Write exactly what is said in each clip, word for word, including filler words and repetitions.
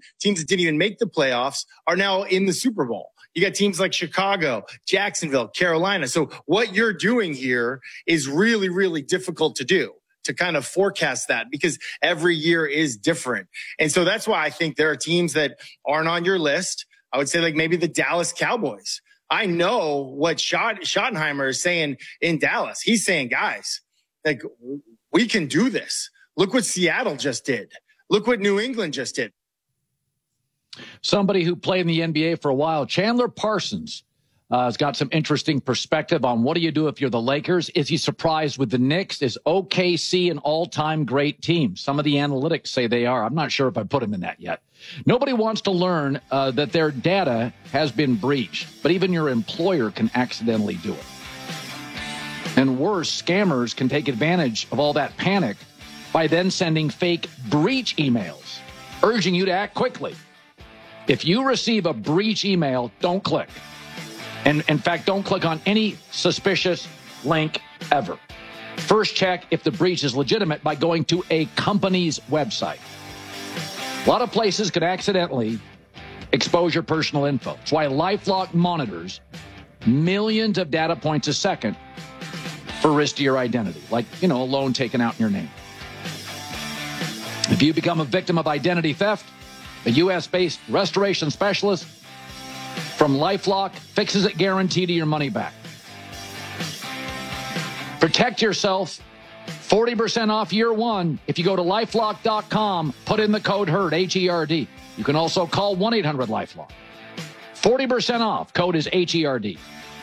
teams that didn't even make the playoffs are now in the Super Bowl. You got teams like Chicago, Jacksonville, Carolina. So what you're doing here is really, really difficult to do, to kind of forecast that, because every year is different. And so that's why I think there are teams that aren't on your list. I would say like maybe the Dallas Cowboys. I know what Schott- Schottenheimer is saying in Dallas. He's saying, guys, like, we can do this. Look what Seattle just did. Look what New England just did. Somebody who played in the N B A for a while, Chandler Parsons, uh, has got some interesting perspective on what do you do if you're the Lakers. Is he surprised with the Knicks? Is O K C an all-time great team? Some of the analytics say they are. I'm not sure if I put him in that yet. Nobody wants to learn uh, that their data has been breached, but even your employer can accidentally do it. And worse, scammers can take advantage of all that panic by then sending fake breach emails, urging you to act quickly. If you receive a breach email, don't click. And in fact, don't click on any suspicious link ever. First, check if the breach is legitimate by going to a company's website. A lot of places could accidentally expose your personal info. That's why LifeLock monitors millions of data points a second for risk to your identity, like, you know, a loan taken out in your name. If you become a victim of identity theft, a U S-based restoration specialist from LifeLock fixes it, guaranteed to your money back. Protect yourself. forty percent off year one. If you go to LifeLock dot com, put in the code HERD, H E R D. You can also call one eight hundred LifeLock. forty percent off. Code is H E R D.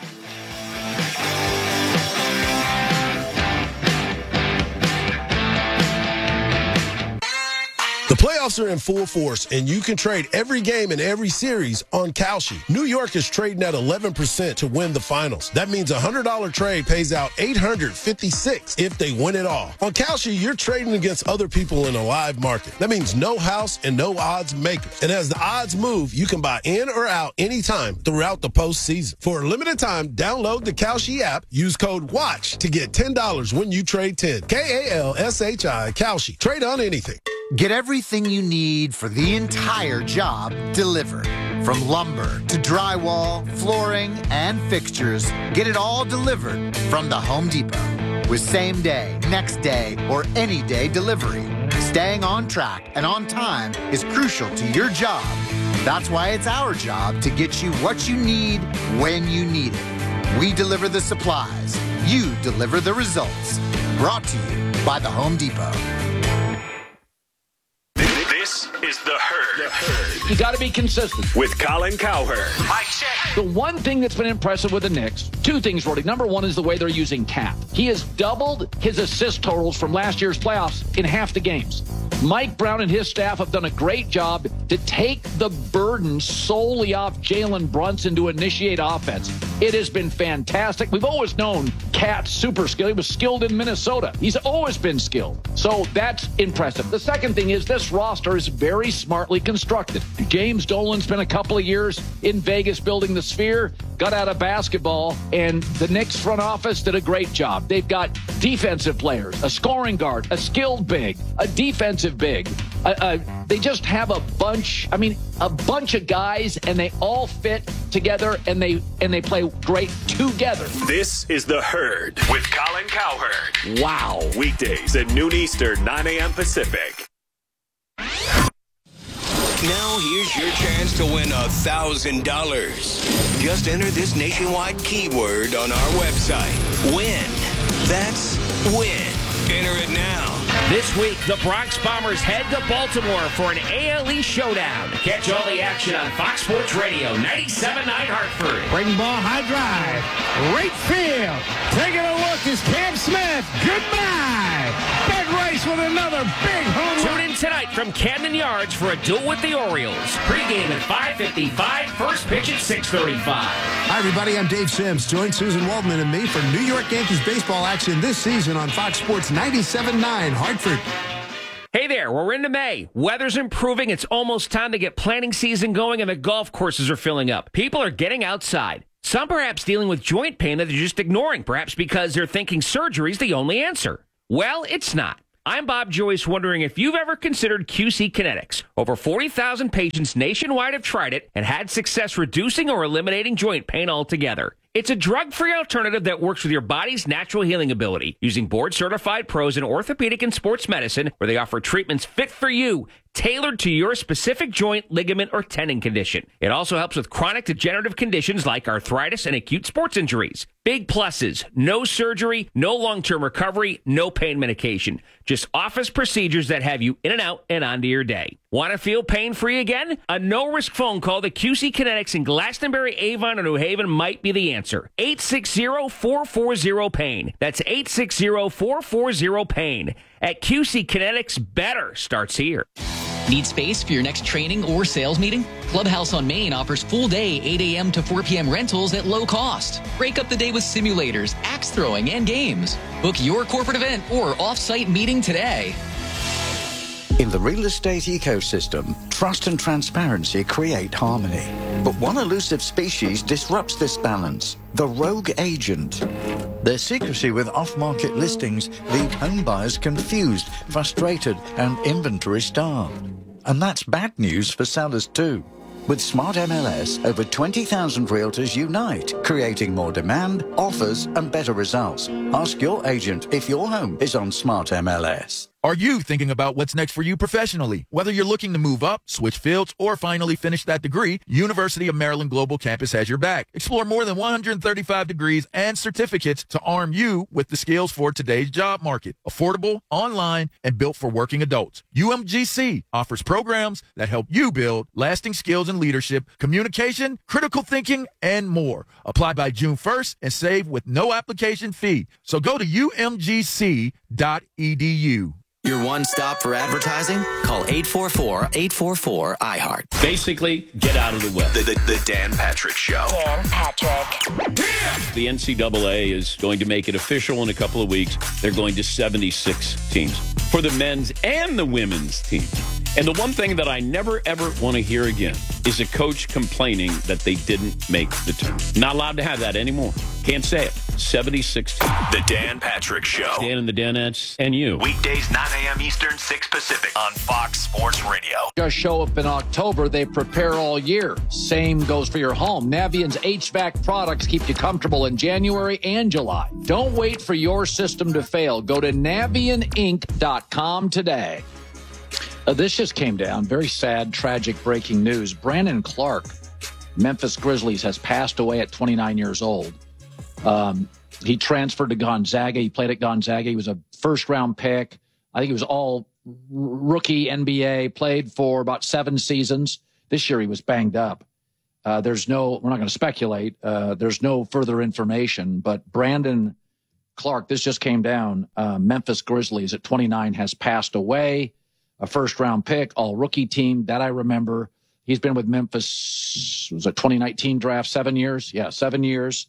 The playoffs are in full force, and you can trade every game and every series on Kalshi. New York is trading at eleven percent to win the finals. That means a one hundred dollars trade pays out eight hundred fifty-six dollars if they win it all. On Kalshi, you're trading against other people in a live market. That means no house and no odds makers. And as the odds move, you can buy in or out anytime throughout the postseason. For a limited time, download the Kalshi app. Use code WATCH to get ten dollars when you trade ten. K A L S H I, Kalshi. Trade on anything. Get everything you need for the entire job delivered. From lumber to drywall, flooring, and fixtures, get it all delivered from the Home Depot. With same day, next day, or any day delivery, staying on track and on time is crucial to your job. That's why it's our job to get you what you need when you need it. We deliver the supplies. You deliver the results. Brought to you by the Home Depot. This is The Herd. The Herd. You got to be consistent. With Colin Cowherd. Mike check. The one thing that's been impressive with the Knicks, two things, Roddy. Number one is the way they're using Cap. He has doubled his assist totals from last year's playoffs in half the games. Mike Brown and his staff have done a great job to take the burden solely off Jalen Brunson to initiate offense. It has been fantastic. We've always known Cat's super skilled. He was skilled in Minnesota. He's always been skilled. So that's impressive. The second thing is this roster is very smartly constructed. James Dolan spent a couple of years in Vegas building the Sphere, got out of basketball, and the Knicks front office did a great job. They've got defensive players, a scoring guard, a skilled big, a defensive big. Uh, uh, they just have a bunch, I mean, a bunch of guys, and they all fit together, and they and they play great together. This is The Herd with Colin Cowherd. Wow. Weekdays at noon Eastern, nine a.m. Pacific. Now here's your chance to win one thousand dollars. Just enter this nationwide keyword on our website. Win. That's win. Enter it now. This week, the Bronx Bombers head to Baltimore for an A L E showdown. Catch all the action on Fox Sports Radio, ninety-seven point nine Hartford. Breaking ball, high drive, right field. Taking a look is Cam Smith. Goodbye. Bed Race with another big home run. Tune in tonight from Camden Yards for a duel with the Orioles. Pre-game at five fifty-five, first pitch at six thirty-five. Hi, everybody. I'm Dave Sims. Join Susan Waldman and me for New York Yankees baseball action this season on Fox Sports ninety-seven point nine Hartford. Hey there, we're into May. Weather's improving. It's almost time to get planting season going, and the golf courses are filling up. People are getting outside. Some perhaps dealing with joint pain that they're just ignoring, perhaps because they're thinking surgery's the only answer. Well, it's not. I'm Bob Joyce, wondering if you've ever considered Q C Kinetics. Over forty thousand patients nationwide have tried it and had success reducing or eliminating joint pain altogether. It's a drug-free alternative that works with your body's natural healing ability, using board-certified pros in orthopedic and sports medicine, where they offer treatments fit for you, tailored to your specific joint, ligament, or tendon condition. It also helps with chronic degenerative conditions like arthritis and acute sports injuries. Big pluses: no surgery, no long-term recovery, no pain medication. Just office procedures that have you in and out and onto your day. Want to feel pain-free again? A no-risk phone call to Q C Kinetics in Glastonbury, Avon, or New Haven might be the answer. eight six zero, four four zero, pain. That's eight six zero, four four zero, pain. At Q C Kinetics, better starts here. Need space for your next training or sales meeting? Clubhouse on Main offers full day eight a.m. to four p.m. rentals at low cost. Break up the day with simulators, axe throwing, and games. Book your corporate event or off-site meeting today. In the real estate ecosystem, trust and transparency create harmony. But one elusive species disrupts this balance: the rogue agent. Their secrecy with off-market listings leave home buyers confused, frustrated, and inventory-starved. And that's bad news for sellers too. With Smart M L S, over twenty thousand realtors unite, creating more demand, offers, and better results. Ask your agent if your home is on Smart M L S. Are you thinking about what's next for you professionally? Whether you're looking to move up, switch fields, or finally finish that degree, University of Maryland Global Campus has your back. Explore more than one hundred thirty-five degrees and certificates to arm you with the skills for today's job market. Affordable, online, and built for working adults. U M G C offers programs that help you build lasting skills in leadership, communication, critical thinking, and more. Apply by June first and save with no application fee. So go to U M G C dot E D U. Your one stop for advertising? Call eight four four, eight four four, I heart. Basically, get out of the way. The, the, the Dan Patrick Show. Dan Patrick. The N C double A is going to make it official in a couple of weeks. They're going to seventy-six teams for the men's and the women's team. And the one thing that I never, ever want to hear again is a coach complaining that they didn't make the team. Not allowed to have that anymore. Can't say it. seventy-six teams. The Dan Patrick Show. Dan and the Danettes and you. Weekdays, nine a.m. Eastern, six Pacific on Fox Sports Radio. Just show up in October. They prepare all year. Same goes for your home. Navient's H V A C products keep you comfortable in January and July. Don't wait for your system to fail. Go to Navient Inc dot com today. Uh, this just came down. Very sad, tragic breaking news. Brandon Clark, Memphis Grizzlies, has passed away at twenty-nine years old. Um, he transferred to Gonzaga. He played at Gonzaga. He was a first-round pick. I think he was all rookie N B A, played for about seven seasons. This year he was banged up. Uh, there's no, we're not going to speculate. Uh, there's no further information, but Brandon Clark, this just came down. Uh, Memphis Grizzlies at twenty-nine has passed away. A first-round pick, all-rookie team, that I remember. He's been with Memphis, was it twenty nineteen draft, seven years? Yeah, seven years.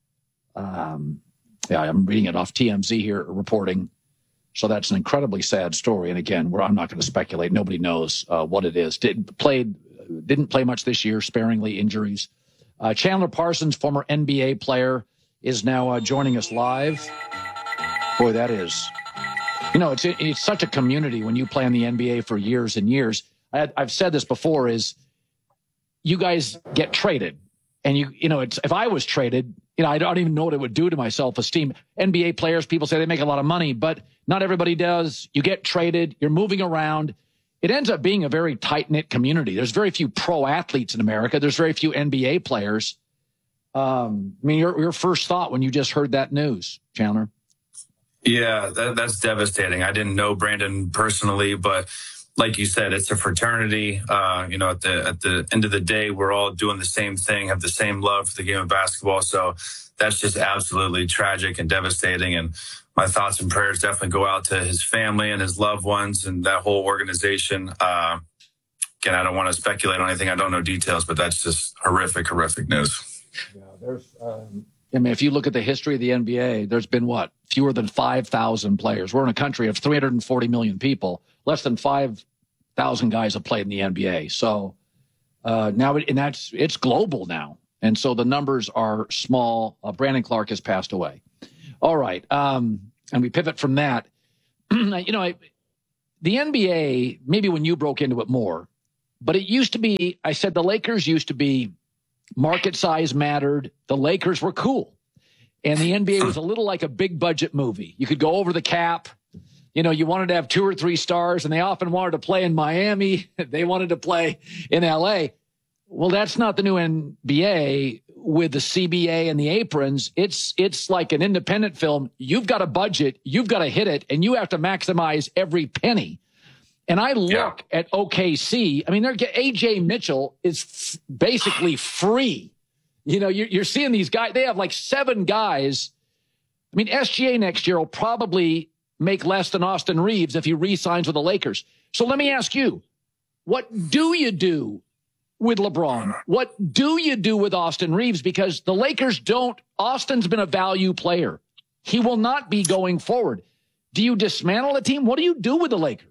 Um, yeah, I'm reading it off T M Z here, reporting. So that's an incredibly sad story. And again, where I'm not going to speculate. Nobody knows uh, what it is. Did, played, didn't play much this year, sparingly injuries. Uh, Chandler Parsons, former N B A player, is now uh, joining us live. Boy, that is... You know, it's it's such a community when you play in the N B A for years and years. I, I've said this before: is you guys get traded, and you you know, it's if I was traded, you know, I don't even know what it would do to my self-esteem. N B A players, people say they make a lot of money, but not everybody does. You get traded, you're moving around. It ends up being a very tight-knit community. There's very few pro athletes in America. There's very few N B A players. Um, I mean, your your first thought when you just heard that news, Chandler? Yeah, that, that's devastating. I didn't know Brandon personally, but like you said, it's a fraternity. Uh, you know, at the at the end of the day, we're all doing the same thing, have the same love for the game of basketball. So that's just absolutely tragic and devastating. And my thoughts and prayers definitely go out to his family and his loved ones and that whole organization. Uh, again, I don't want to speculate on anything. I don't know details, but that's just horrific, horrific news. Yeah, there's... Um... I mean, if you look at the history of the N B A, there's been, what, fewer than five thousand players. We're in a country of three hundred forty million people. Less than five thousand guys have played in the N B A. So uh, now, it, and that's it's global now. And so the numbers are small. Uh, Brandon Clark has passed away. All right. Um, and we pivot from that. you know, I, the N B A, maybe when you broke into it more, but it used to be, I said the Lakers used to be market size mattered. The Lakers were cool. And the N B A was a little like a big budget movie. You could go over the cap. You know, you wanted to have two or three stars, and they often wanted to play in Miami. They wanted to play in L A. Well, that's not the new N B A with the C B A and the aprons. It's it's like an independent film. You've got a budget. You've got to hit it, and you have to maximize every penny. And I look yeah. at O K C. I mean, they're A J Mitchell is f- basically free. You know, you're, you're seeing these guys. They have like seven guys. I mean, S G A next year will probably make less than Austin Reeves if he re-signs with the Lakers. So let me ask you, what do you do with LeBron? What do you do with Austin Reeves? Because the Lakers don't. Austin's been a value player. He will not be going forward. Do you dismantle the team? What do you do with the Lakers?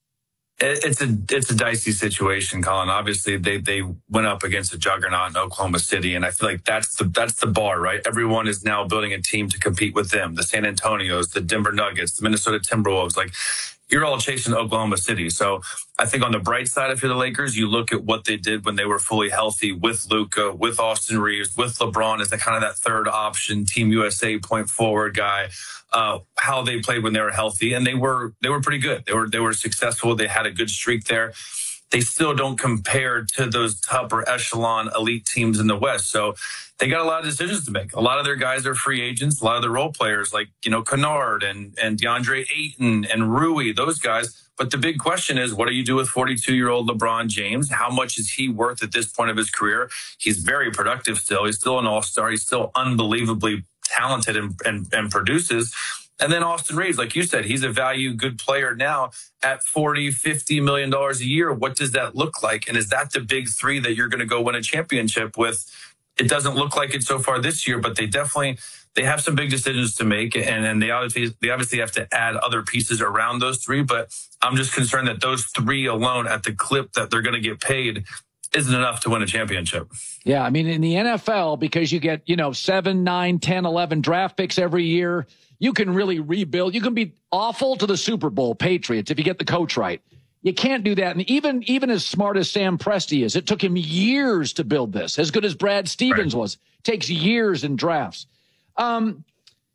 It's a it's a dicey situation, Colin. Obviously, they they went up against a juggernaut in Oklahoma City, and I feel like that's the that's the bar, right? Everyone is now building a team to compete with them. The San Antonios, the Denver Nuggets, the Minnesota Timberwolves. Like, you're all chasing Oklahoma City. So I think on the bright side, if you're the Lakers, you look at what they did when they were fully healthy with Luka, with Austin Reeves, with LeBron as the kind of that third option, Team U S A point forward guy. Uh, how they played when they were healthy, and they were they were pretty good. They were they were successful. They had a good streak there. They still don't compare to those upper echelon elite teams in the West. So they got a lot of decisions to make. A lot of their guys are free agents. A lot of the role players like, you know, Kennard and and DeAndre Ayton and Rui, those guys. But the big question is, what do you do with forty-two-year-old LeBron James? How much is he worth at this point of his career? He's very productive still. He's still an all-star. He's still unbelievably talented and, and, and produces. And then Austin Reeves, like you said, he's a value good player now at forty, fifty million dollars a year. What does that look like? And is that the big three that you're going to go win a championship with? It doesn't look like it so far this year, but they definitely, they have some big decisions to make. And, and they obviously, they obviously have to add other pieces around those three. But I'm just concerned that those three alone at the clip that they're going to get paid isn't enough to win a championship. Yeah, I mean, in the N F L, because you get, you know, seven, nine, ten, eleven draft picks every year, you can really rebuild. You can be awful to the Super Bowl Patriots if you get the coach right. You can't do that. And even, even as smart as Sam Presti is, it took him years to build this. As good as Brad Stevens right. was, it takes years in drafts. Um,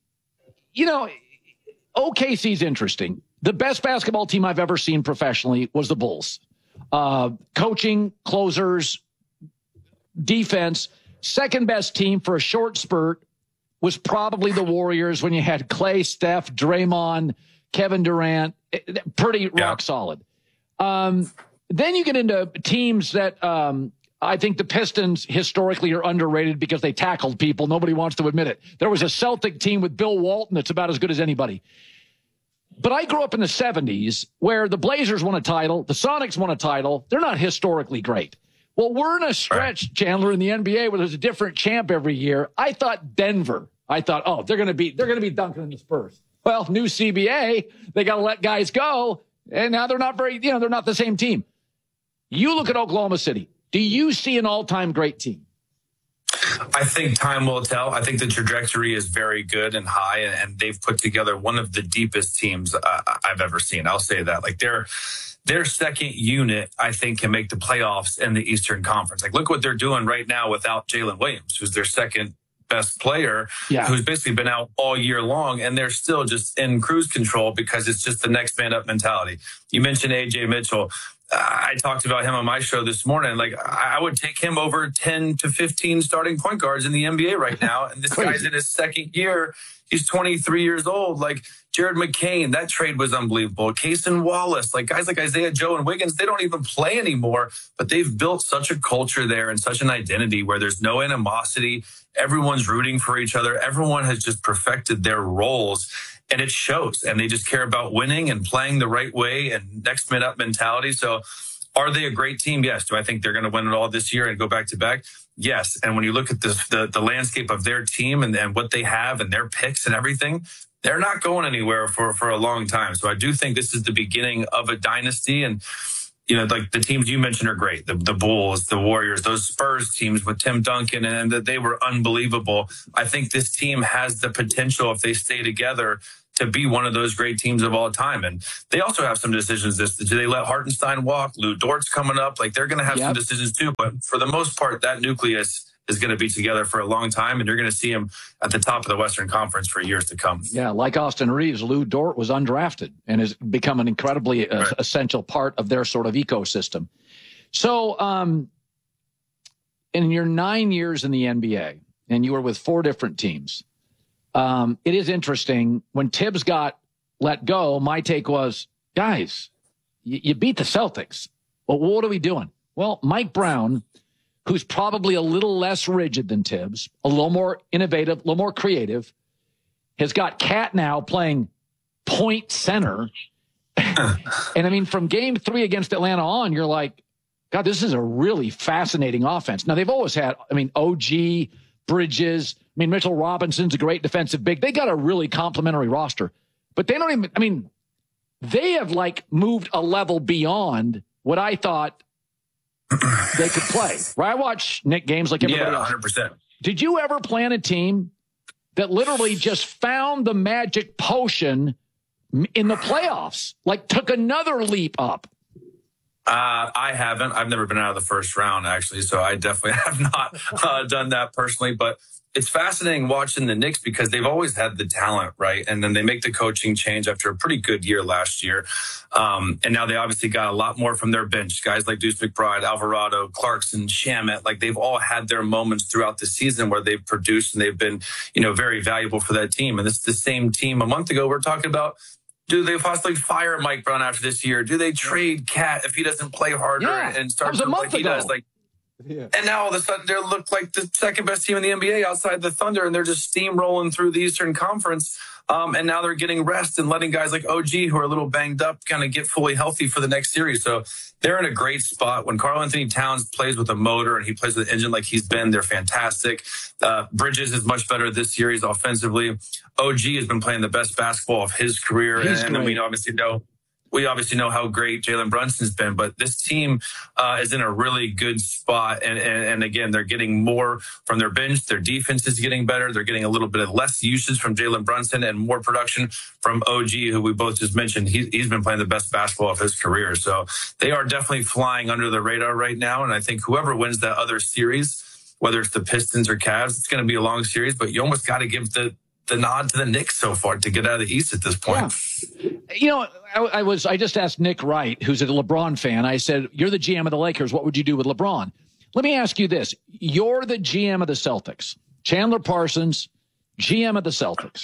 you know, O K C's interesting. The best basketball team I've ever seen professionally was the Bulls. Uh, coaching, closers, defense. Second best team for a short spurt was probably the Warriors when you had Clay, Steph, Draymond, Kevin Durant. Pretty yeah. rock solid. Um, then you get into teams that um, I think the Pistons historically are underrated because they tackled people. Nobody wants to admit it. There was a Celtic team with Bill Walton that's about as good as anybody. But I grew up in the seventies where the Blazers won a title, the Sonics won a title. They're not historically great. Well, we're in a stretch, right. Chandler, in the N B A where there's a different champ every year. I thought Denver. I thought, oh, they're going to be they're going to be dunking in the Spurs. Well, new C B A, they got to let guys go, and now they're not very, you know, they're not the same team. You look at Oklahoma City. Do you see an all-time great team? I think time will tell. I think the trajectory is very good and high, and they've put together one of the deepest teams uh, I've ever seen. I'll say that. Like their their second unit, I think, can make the playoffs in the Eastern Conference. Like, look what they're doing right now without Jalen Williams, who's their second best player, yeah. who's basically been out all year long, and they're still just in cruise control because it's just the next man up mentality. You mentioned A J Mitchell. I talked about him on my show this morning. Like, I would take him over ten to fifteen starting point guards in the N B A right now. And this guy's in his second year. He's twenty-three years old. Like, Jared McCain, that trade was unbelievable. Cason Wallace, like guys like Isaiah Joe and Wiggins, they don't even play anymore, but they've built such a culture there and such an identity where there's no animosity. Everyone's rooting for each other. Everyone has just perfected their roles. And it shows, and they just care about winning and playing the right way and next man up mentality. So are they a great team? Yes. Do I think they're going to win it all this year and go back to back? Yes. And when you look at the, the, the landscape of their team and, and what they have and their picks and everything, they're not going anywhere for, for a long time. So I do think this is the beginning of a dynasty. And, you know, like the teams you mentioned are great. The, the Bulls, the Warriors, those Spurs teams with Tim Duncan, and that they were unbelievable. I think this team has the potential, if they stay together, to be one of those great teams of all time. And they also have some decisions. This, do they let Hartenstein walk? Lou Dort's coming up. Like, they're going to have yep. some decisions too. But for the most part, that nucleus is going to be together for a long time, and you're going to see him at the top of the Western Conference for years to come. Yeah, like Austin Reeves, Lou Dort was undrafted and has become an incredibly uh, right. essential part of their sort of ecosystem. So um, in your nine years in the N B A, and you were with four different teams, um, it is interesting. When Tibbs got let go, my take was, guys, y- you beat the Celtics. Well, what are we doing? Well, Mike Brown, who's probably a little less rigid than Tibbs, a little more innovative, a little more creative, has got Cat now playing point center. And, I mean, from game three against Atlanta on, you're like, God, this is a really fascinating offense. Now, they've always had, I mean, O G, Bridges, I mean, Mitchell Robinson's a great defensive big. They got a really complimentary roster. But they don't even, I mean, they have, like, moved a level beyond what I thought they could play. Right? I watch Knick games like everybody yeah, else. one hundred percent. Did you ever plan a team that literally just found the magic potion in the playoffs? Like, took another leap up? Uh, I haven't. I've never been out of the first round, actually, so I definitely have not uh, done that personally. But it's fascinating watching the Knicks because they've always had the talent, right? And then they make the coaching change after a pretty good year last year. Um, and now they obviously got a lot more from their bench. Guys like Deuce McBride, Alvarado, Clarkson, Shamet, like they've all had their moments throughout the season where they've produced and they've been, you know, very valuable for that team. And this is the same team a month ago we're talking about. Do they possibly fire Mike Brown after this year? Do they trade Cat if he doesn't play harder yeah, and start to like he ago. does? Like, yeah. And now all of a sudden they look like the second best team in the N B A outside the Thunder, and they're just steamrolling through the Eastern Conference. Um, and now they're getting rest and letting guys like O G, who are a little banged up, kind of get fully healthy for the next series. So they're in a great spot. When Karl Anthony Towns plays with a motor and he plays with an engine like he's been, they're fantastic. Uh, Bridges is much better this series offensively. O G has been playing the best basketball of his career. He's and, and we obviously know we obviously know how great Jalen Brunson's been, but this team uh, is in a really good spot. And, and, and again, they're getting more from their bench. Their defense is getting better. They're getting a little bit of less usage from Jalen Brunson and more production from O G, who we both just mentioned. He, he's been playing the best basketball of his career. So they are definitely flying under the radar right now. And I think whoever wins that other series, whether it's the Pistons or Cavs, it's going to be a long series, but you almost got to give the the nod to the Knicks so far to get out of the East at this point. Yeah. You know, I, I was, I just asked Nick Wright, who's a LeBron fan. I said, you're the G M of the Lakers. What would you do with LeBron? Let me ask you this. You're the G M of the Celtics. Chandler Parsons, G M of the Celtics.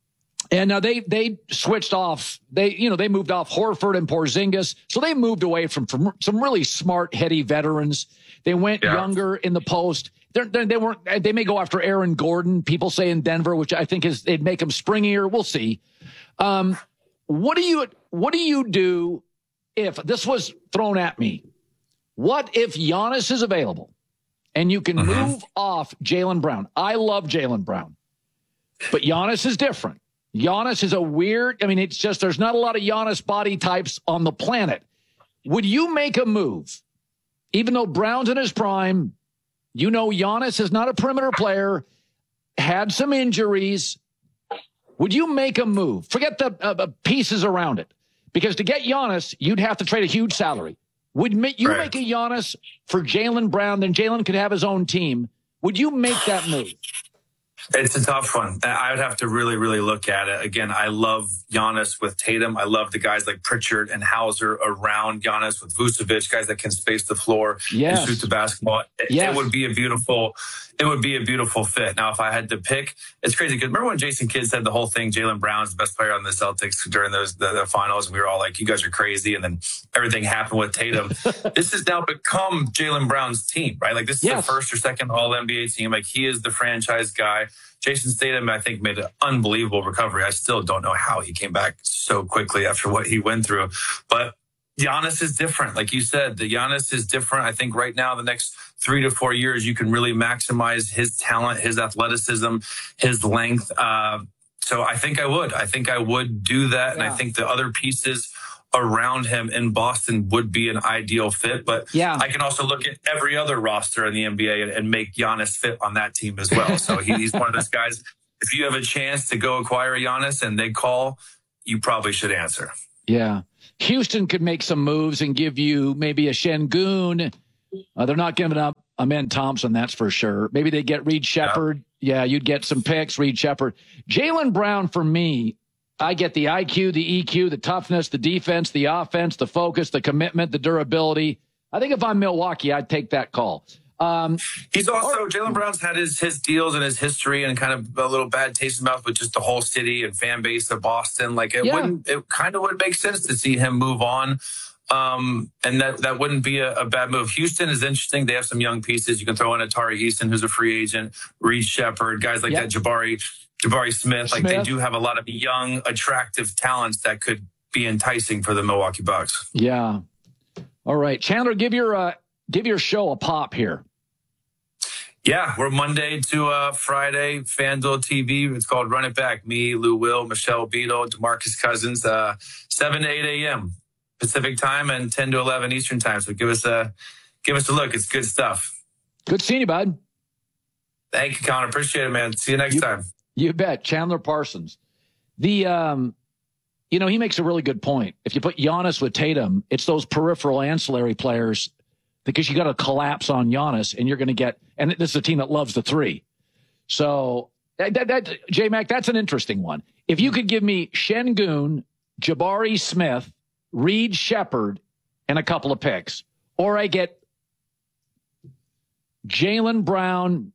And now they, they switched off. They, you know, they moved off Horford and Porzingis. So they moved away from, from some really smart, heady veterans. They went yeah. younger in the post. They're, they're, they weren't. They may go after Aaron Gordon. People say in Denver, which I think is they'd make him springier. We'll see. Um, what do you What do you do if this was thrown at me? What if Giannis is available and you can mm-hmm. move off Jaylen Brown? I love Jaylen Brown, but Giannis is different. Giannis is a weird. I mean, it's just there's not a lot of Giannis body types on the planet. Would you make a move, even though Brown's in his prime? You know, Giannis is not a perimeter player, had some injuries. Would you make a move? Forget the uh, pieces around it. Because to get Giannis, you'd have to trade a huge salary. Would you right. make a Giannis for Jaylen Brown, then Jaylen could have his own team? Would you make that move? It's a tough one. I would have to really, really look at it. Again, I love Giannis with Tatum. I love the guys like Pritchard and Hauser around Giannis with Vucevic, guys that can space the floor yes. and shoot the basketball. It, yes. it would be a beautiful, it would be a beautiful fit. Now, if I had to pick, it's crazy. Because remember when Jason Kidd said the whole thing, Jaylen Brown's the best player on the Celtics during those the, the finals, and we were all like, you guys are crazy. And then everything happened with Tatum. This has now become Jaylen Brown's team, right? Like this is yes. the first or second All N B A team. Like he is the franchise guy. Jason Statham, I think, made an unbelievable recovery. I still don't know how he came back so quickly after what he went through. But Giannis is different. Like you said, the Giannis is different. I think right now, the next three to four years, you can really maximize his talent, his athleticism, his length. Uh, so I think I would. I think I would do that. Yeah. And I think the other pieces around him in Boston would be an ideal fit. But yeah. I can also look at every other roster in the N B A and, and make Giannis fit on that team as well. So he, he's one of those guys. If you have a chance to go acquire Giannis and they call you probably should answer. Yeah. Houston could make some moves and give you maybe a Şengün. Uh, they're not giving up Amen Thompson, that's for sure. Maybe they get Reed Shepherd. Yeah, yeah you'd get some picks, Reed Shepherd. Jaylen Brown, for me, I get the I Q, the E Q, the toughness, the defense, the offense, the focus, the commitment, the durability. I think if I'm Milwaukee, I'd take that call. Um, He's also, Jaylen Brown's had his, his deals and his history and kind of a little bad taste in the mouth with just the whole city and fan base of Boston. Like it Yeah. wouldn't, it kind of would make sense to see him move on. Um, and that, that wouldn't be a, a bad move. Houston is interesting. They have some young pieces. You can throw in Atari Easton, who's a free agent, Reed Shepherd, guys like Yep. that, Jabari, Jabari Smith. Like they Smith. do have a lot of young, attractive talents that could be enticing for the Milwaukee Bucks. Yeah. All right. Chandler, give your, uh, give your show a pop here. Yeah, we're Monday to uh, Friday, FanDuel T V. It's called Run It Back. Me, Lou Will, Michelle Beadle, DeMarcus Cousins, uh, seven to eight a.m. Pacific time and ten to eleven Eastern time. So give us a give us a look. It's good stuff. Good seeing you, bud. Thank you, Connor. Appreciate it, man. See you next You- time. You bet. Chandler Parsons. The, um, you know, he makes a really good point. If you put Giannis with Tatum, it's those peripheral ancillary players because you got to collapse on Giannis and you're going to get, and this is a team that loves the three. So that, that, that J-Mac, that's an interesting one. If you could give me Şengün, Jabari Smith, Reed Shepherd, and a couple of picks, or I get Jaylen Brown.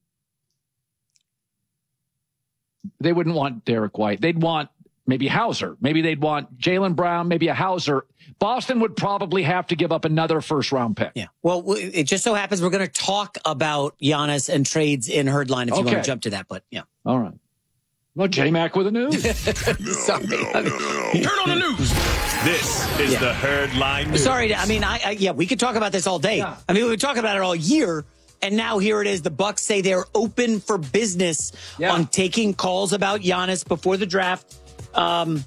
They wouldn't want Derek White. They'd want maybe Hauser. Maybe they'd want Jaylen Brown, maybe a Hauser. Boston would probably have to give up another first round pick. Yeah. Well, it just so happens we're going to talk about Giannis and trades in Herdline if you Okay. want to jump to that. But yeah. All right. Well, J-Mac with the news. Sorry. I mean- Turn on the news. This is Yeah. the Herd Line News. Sorry. I mean, I, I yeah, we could talk about this all day. Yeah. I mean, we would talk about it all year. And now here it is. The Bucks say they're open for business Yeah. on taking calls about Giannis before the draft. Um,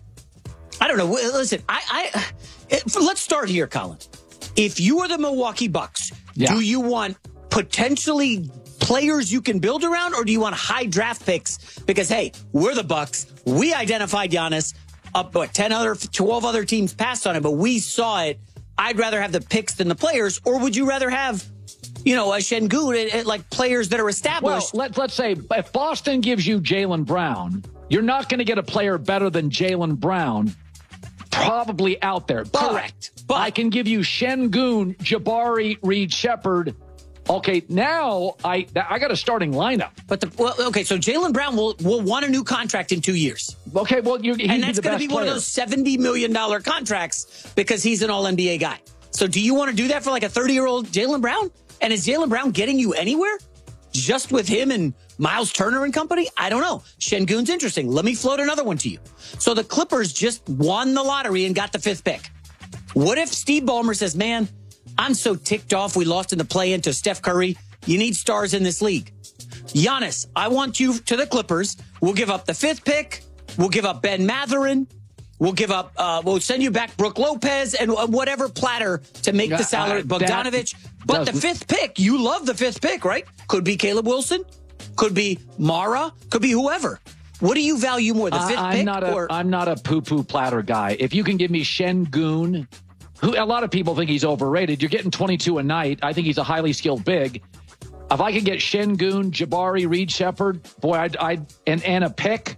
I don't know. Listen, I, I it, let's start here, Colin. If you are the Milwaukee Bucks, Yeah. do you want potentially players you can build around, or do you want high draft picks? Because hey, we're the Bucks. We identified Giannis. Up what ten other, twelve other teams passed on it, but we saw it. I'd rather have the picks than the players, or would you rather have, you know, a Şengün and, and like players that are Well, established? let, let's say if Boston gives you Jaylen Brown, you're not going to get a player better than Jaylen Brown probably out there. But Correct. But I can give you Şengün, Jabari, Reed Shepherd. Okay, now I I got a starting lineup. But the well, okay, so Jaylen Brown will will want a new contract in two years, Okay, well, you're, he'd and be that's the going best to be one of player. those seventy million dollar contracts because he's an All N B A guy. So, do you want to do that for like a thirty year old Jaylen Brown? And is Jaylen Brown getting you anywhere? Just with him and Miles Turner and company? I don't know. Şengün's interesting. Let me float another one to you. So the Clippers just won the lottery and got the fifth pick. What if Steve Ballmer says, man, I'm so ticked off we lost in the play-in to Steph Curry. You need stars in this league. Giannis, I want you to the Clippers. We'll give up the fifth pick. We'll give up Ben Mathurin. We'll give up, uh, we'll send you back Brooke Lopez and whatever platter to make Yeah, the salary. uh, Bogdanovich. But the doesn't- fifth pick, you love the fifth pick, right? Could be Caleb Wilson. Could be Mara. Could be whoever. What do you value more, the fifth I, I'm pick not a, or? I'm not a poo-poo platter guy. If you can give me Şengün, who a lot of people think he's overrated, you're getting twenty-two a night. I think he's a highly skilled big. If I could get Şengün, Jabari, Reed Shepherd, boy, I'd, I'd and, and a pick.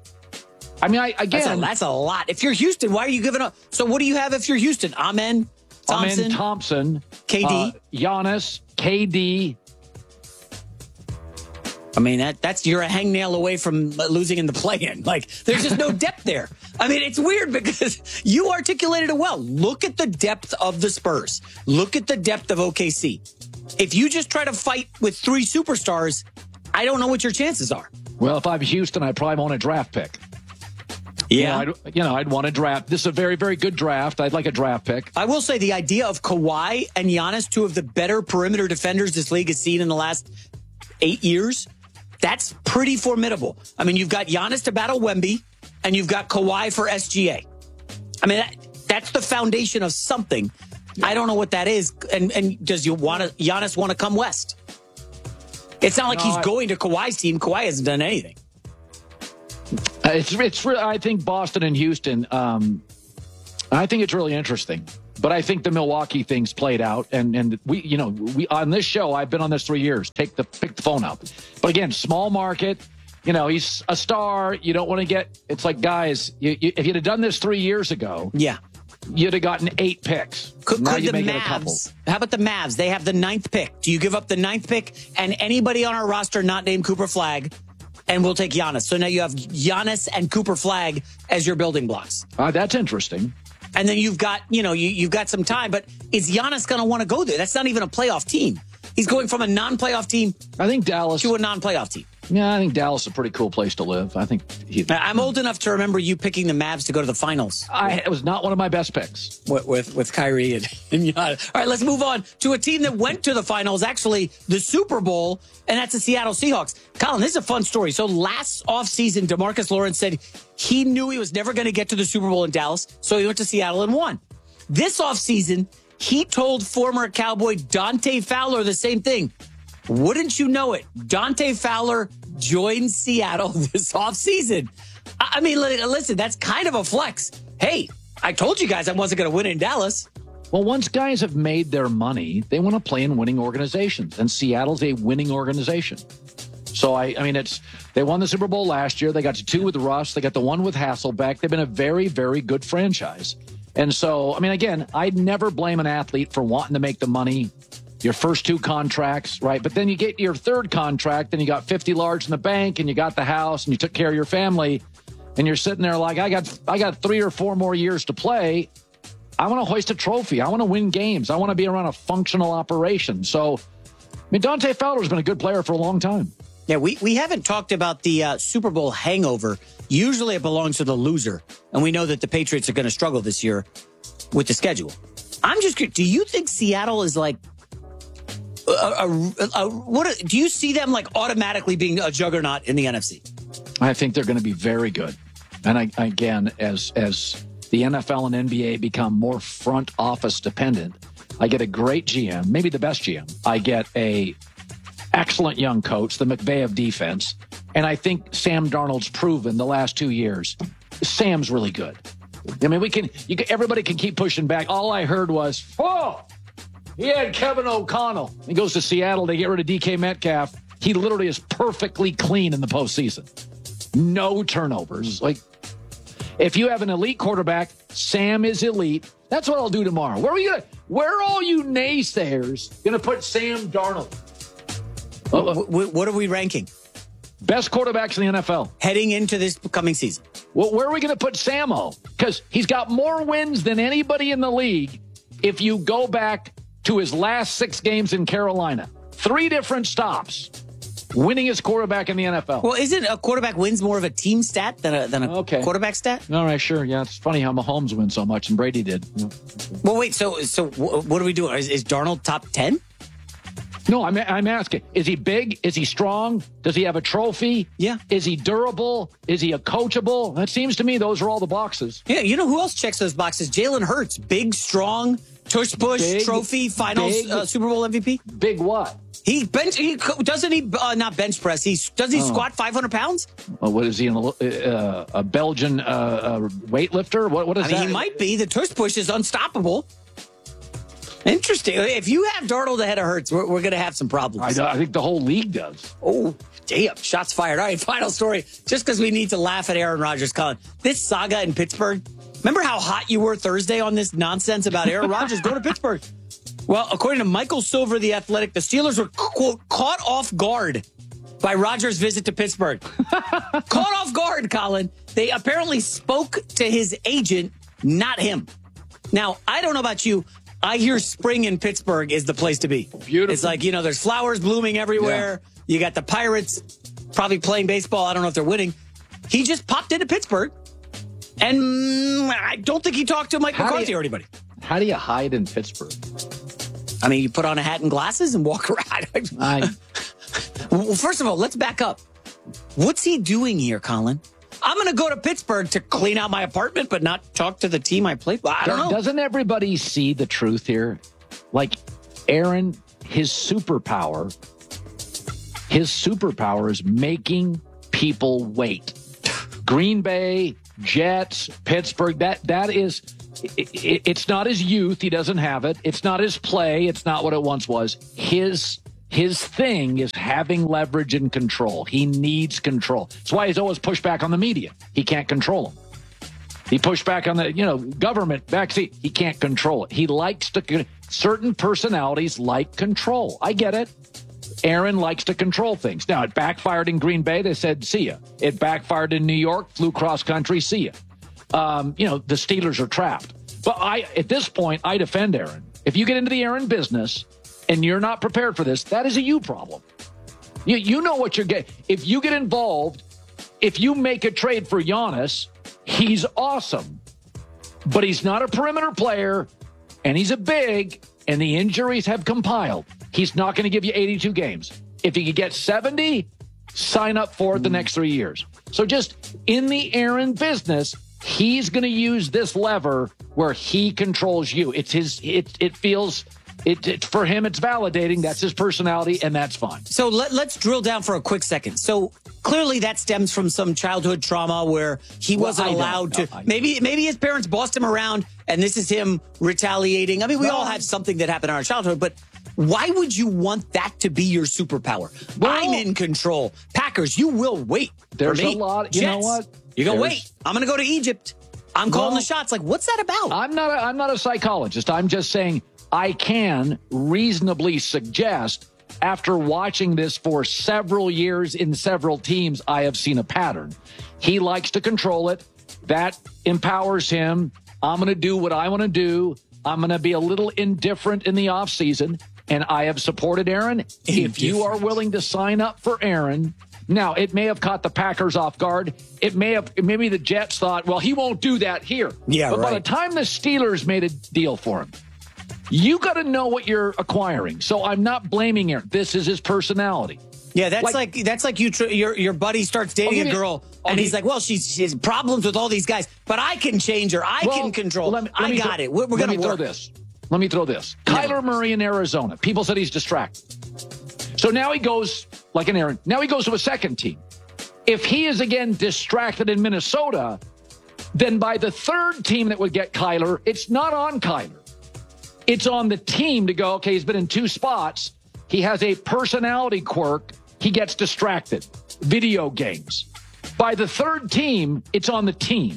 I mean, I, again, That's a, that's a lot. If you're Houston, why are you giving up? So what do you have if you're Houston? Amen Thompson, Amen Thompson, K D, uh, Giannis, K D. I mean, that that's you're a hangnail away from losing in the play-in. Like, there's just no depth there. I mean, it's weird because you articulated it well. Look at the depth of the Spurs. Look at the depth of O K C. If you just try to fight with three superstars, I don't know what your chances are. Well, if I'm Houston, I probably want a draft pick. Yeah. You know, I'd, you know, I'd want a draft. This is a very, very good draft. I'd like a draft pick. I will say the idea of Kawhi and Giannis, two of the better perimeter defenders this league has seen in the last eight years, that's pretty formidable. I mean, you've got Giannis to battle Wemby, and you've got Kawhi for S G A. I mean, that, that's the foundation of something. I don't know what that is. And, and does you want to, Giannis want to come west? It's not like No, he's I- going to Kawhi's team. Kawhi hasn't done anything. Uh, it's it's. re- I think Boston and Houston. Um, I think it's really interesting. But I think the Milwaukee thing's played out, and and we, you know, we on this show, I've been on this three years. Take the pick the phone up. But again, small market. You know, he's a star. You don't want to get. It's like, guys, you, you, if you'd have done this three years ago, yeah, you'd have gotten eight picks. Could, now could you the make it a couple. Mavs? How about the Mavs? They have the ninth pick. Do you give up the ninth pick and anybody on our roster not named Cooper Flagg, and we'll take Giannis? So now you have Giannis and Cooper Flagg as your building blocks. Uh, that's interesting. And then you've got, you know, you, you've got some time, but is Giannis going to want to go there? That's not even a playoff team. He's going from a non-playoff team I think Dallas to a non-playoff team. Yeah, I think Dallas is a pretty cool place to live. I think he, I'm old enough to remember you picking the Mavs to go to the finals. I, it was not one of my best picks. With with, with Kyrie and, and Giannis. All right, let's move on to a team that went to the finals, actually the Super Bowl, and that's the Seattle Seahawks. Colin, this is a fun story. So last offseason, DeMarcus Lawrence said he knew he was never going to get to the Super Bowl in Dallas, so he went to Seattle and won. This offseason, he told former Cowboy Dante Fowler the same thing. Wouldn't you know it? Dante Fowler joined Seattle this offseason. I mean, listen, that's kind of a flex. Hey, I told you guys I wasn't going to win in Dallas. Well, once guys have made their money, they want to play in winning organizations, and Seattle's a winning organization. So, I, I mean, it's they won the Super Bowl last year. They got to two with Russ. They got the one with Hasselbeck. They've been a very, very good franchise. And so, I mean, again, I'd never blame an athlete for wanting to make the money. Your first two contracts, right? But then you get your third contract and you got fifty large in the bank and you got the house and you took care of your family and you're sitting there like, I got, I got three or four more years to play. I want to hoist a trophy. I want to win games. I want to be around a functional operation. So, I mean, Dante Fowler's been a good player for a long time. Yeah, we, we haven't talked about the uh, Super Bowl hangover. Usually it belongs to the loser. And we know that the Patriots are going to struggle this year with the schedule. I'm just curious, do you think Seattle is like, A, a, a, what do you see them like automatically being a juggernaut in the N F C? I think they're going to be very good. And I, again, as as the N F L and N B A become more front office dependent, I get a great G M, maybe the best G M. I get a excellent young coach, the McVay of defense. And I think Sam Darnold's proven the last two years, Sam's really good. I mean, we can, you can everybody can keep pushing back. All I heard was, oh, he had Kevin O'Connell. He goes to Seattle. They get rid of D K Metcalf. He literally is perfectly clean in the postseason. No turnovers. Like, if you have an elite quarterback, Sam is elite. That's what I'll do tomorrow. Where are we gonna? Where are all you naysayers gonna put Sam Darnold? What, what, what are we ranking? Best quarterbacks in the N F L heading into this coming season. Well, where are we gonna put Sam-O? Because he's got more wins than anybody in the league. If you go back to his last six games in Carolina, three different stops, winningest quarterback in the N F L. Well, isn't a quarterback wins more of a team stat than a, than a okay. quarterback stat? All right, sure. Yeah, it's funny how Mahomes wins so much and Brady did. Yeah. Well, wait, so so what are we doing? Is, is Darnold top ten? No, I'm I'm asking, is he big? Is he strong? Does he have a trophy? Yeah. Is he durable? Is he a coachable? That seems to me those are all the boxes. Yeah, you know who else checks those boxes? Jalen Hurts, big, strong, tush push, big, trophy, finals, big, uh, Super Bowl M V P. Big what? He bench. He doesn't he uh, not bench press. He does he oh. squat five hundred pounds? Well, what is he? An, uh, a Belgian uh, uh, weightlifter? What what is I mean, that? He might be. The tush push is unstoppable. Interesting. If you have Darnold ahead of Hurts, we're, we're going to have some problems. I, I think the whole league does. Oh, damn. Shots fired. All right, final story. Just because we need to laugh at Aaron Rodgers, Colin. This saga in Pittsburgh. Remember how hot you were Thursday on this nonsense about Aaron Rodgers going to Pittsburgh? Well, according to Michael Silver, The Athletic, the Steelers were, quote, caught off guard by Rodgers' visit to Pittsburgh. Caught off guard, Colin. They apparently spoke to his agent, not him. Now, I don't know about you. I hear spring in Pittsburgh is the place to be. Beautiful. It's like, you know, there's flowers blooming everywhere. Yeah. You got the Pirates probably playing baseball. I don't know if they're winning. He just popped into Pittsburgh, and I don't think he talked to Mike how McCarthy you, or anybody. How do you hide in Pittsburgh? I mean, you put on a hat and glasses and walk around. I... Well, first of all, let's back up. What's he doing here, Colin? I'm going to go to Pittsburgh to clean out my apartment, but not talk to the team I play for. I don't know. Doesn't everybody see the truth here? Like, Aaron, his superpower, his superpower is making people wait. Green Bay, Jets, Pittsburgh, that that is it, it, it's not his youth. He doesn't have it. It's not his play. It's not what it once was. His his thing is having leverage and control. He needs control. That's why he's always pushed back on the media. He can't control them. He pushed back on the, you know, government backseat. He can't control it. He likes to, certain personalities like control. I get it. Aaron likes to control things. Now, it backfired in Green Bay. They said, see ya. It backfired in New York, flew cross country, see ya. Um, you know, the Steelers are trapped. But I, at this point, I defend Aaron. If you get into the Aaron business and you're not prepared for this, that is a you problem. You, you know what you're getting. If you get involved, if you make a trade for Giannis, he's awesome. But he's not a perimeter player, and he's a big, and the injuries have compiled. He's not going to give you eighty-two games. If he could get seventy, sign up for it the next three years. So just in the Aaron business, he's going to use this lever where he controls you. It's his. It it feels. It, it for him. It's validating. That's his personality, and that's fine. So let, let's drill down for a quick second. So clearly, that stems from some childhood trauma where he well, wasn't I allowed to. No, maybe maybe his parents bossed him around, and this is him retaliating. I mean, we no. all have something that happened in our childhood, but why would you want that to be your superpower? Well, I'm in control. Packers, you will wait. There's for me. a lot. You Jets, know what? You're gonna wait. I'm gonna go to Egypt. I'm calling well, the shots. Like, what's that about? I'm not. A, I'm not a psychologist. I'm just saying I can reasonably suggest, after watching this for several years in several teams, I have seen a pattern. He likes to control it. That empowers him. I'm going to do what I want to do. I'm going to be a little indifferent in the offseason. And I have supported Aaron. If you are willing to sign up for Aaron, now it may have caught the Packers off guard. It may have, maybe the Jets thought, well, he won't do that here. Yeah, but right. by the time the Steelers made a deal for him, you got to know what you're acquiring. So I'm not blaming Aaron. This is his personality. Yeah, that's like, like that's like you. Tr- your your buddy starts dating a girl, I'll and he's like, "Well, she's she has problems with all these guys, but I can change her. I well, can control. Let me, let I got th- it. We're, we're let gonna me work." Throw this. Let me throw this. No. Kyler Murray in Arizona. People said he's distracted. So now he goes like an Aaron. Now he goes to a second team. If he is again distracted in Minnesota, then by the third team that would get Kyler, it's not on Kyler. It's on the team to go, okay, he's been in two spots. He has a personality quirk. He gets distracted. Video games. By the third team, it's on the team.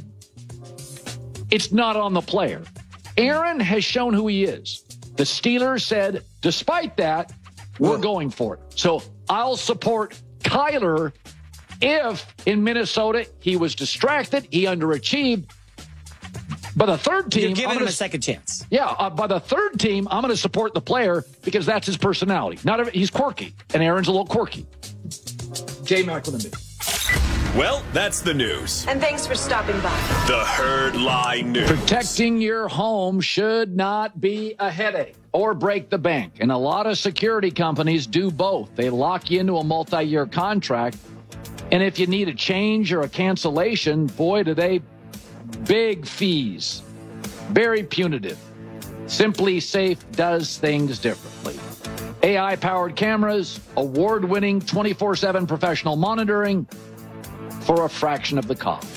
It's not on the player. Aaron has shown who he is. The Steelers said, despite that, we're going for it. So I'll support Kyler if in Minnesota he was distracted, he underachieved. By the third team, you're giving I'm him gonna, a second chance. Yeah, uh, by the third team, I'm going to support the player because that's his personality. Not every, he's quirky, and Aaron's a little quirky. Jay McElhenny. Well, that's the news. And thanks for stopping by. The Herd Lie News. Protecting your home should not be a headache or break the bank. And a lot of security companies do both. They lock you into a multi-year contract. And if you need a change or a cancellation, boy, do they big fees. Very punitive. Simply Safe does things differently. A I-powered cameras, award-winning twenty-four seven professional monitoring, for a fraction of the cost.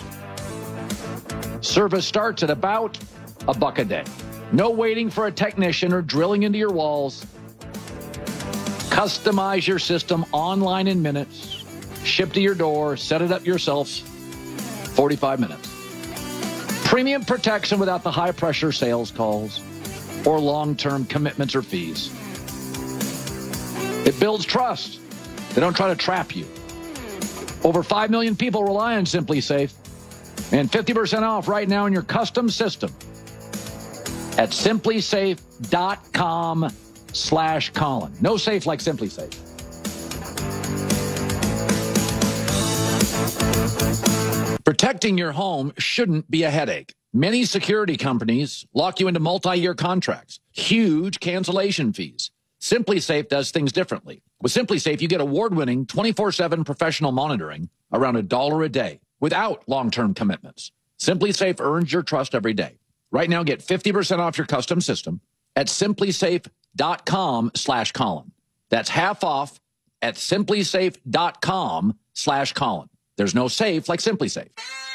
Service starts at about a buck a day. No waiting for a technician or drilling into your walls. Customize your system online in minutes. Ship to your door. Set it up yourself. forty-five minutes. Premium protection without the high-pressure sales calls or long-term commitments or fees. It builds trust. They don't try to trap you. Over five million people rely on Simply Safe, and fifty percent off right now in your custom system at simply safe dot com slash Colin. No safe like Simply Safe. Protecting your home shouldn't be a headache. Many security companies lock you into multi-year contracts, huge cancellation fees. Simply Safe does things differently. With Simply Safe, you get award-winning twenty-four seven professional monitoring around a dollar a day without long-term commitments. Simply Safe earns your trust every day. Right now, get fifty percent off your custom system at simply safe dot com slash Colin. That's half off at simply safe dot com slash Colin. There's no safe like Simply Safe.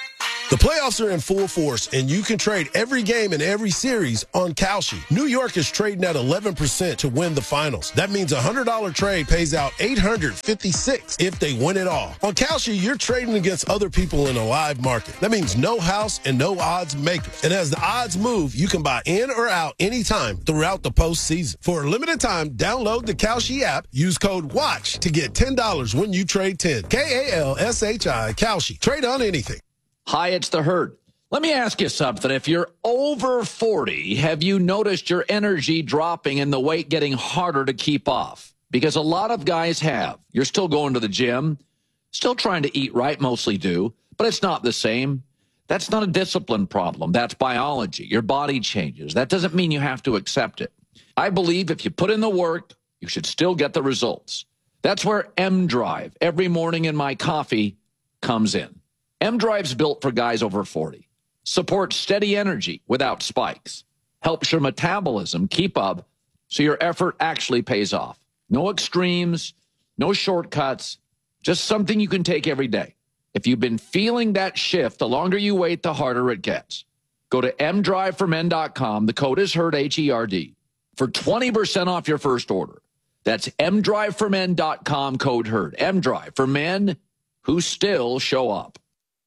The playoffs are in full force, and you can trade every game and every series on Kalshi. New York is trading at eleven percent to win the finals. That means a one hundred dollars trade pays out eight hundred fifty-six dollars if they win it all. On Kalshi, you're trading against other people in a live market. That means no house and no odds makers. And as the odds move, you can buy in or out anytime throughout the postseason. For a limited time, download the Kalshi app. Use code WATCH to get ten dollars when you trade ten. K A L S H I, Kalshi. Trade on anything. Hi, it's the Herd. Let me ask you something. If you're over forty, have you noticed your energy dropping and the weight getting harder to keep off? Because a lot of guys have. You're still going to the gym, still trying to eat right, mostly do, but it's not the same. That's not a discipline problem. That's biology. Your body changes. That doesn't mean you have to accept it. I believe if you put in the work, you should still get the results. That's where M-Drive, every morning in my coffee, comes in. M-Drive's built for guys over forty. Supports steady energy without spikes. Helps your metabolism keep up so your effort actually pays off. No extremes, no shortcuts, just something you can take every day. If you've been feeling that shift, the longer you wait, the harder it gets. Go to m drive for men dot com. The code is HERD, H E R D, for twenty percent off your first order. That's m drive for men dot com, code HERD. M-Drive for men who still show up.